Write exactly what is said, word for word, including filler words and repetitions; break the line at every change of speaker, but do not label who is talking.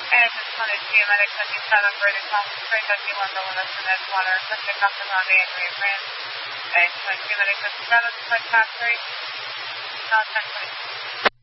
And just wanted to medic seventy-seven, British Homes, Freight fifty-one, the limits in Edgewater, subject off the Monday and rebrand. And twenty-two medic seventy-seven, point pass three, contact please.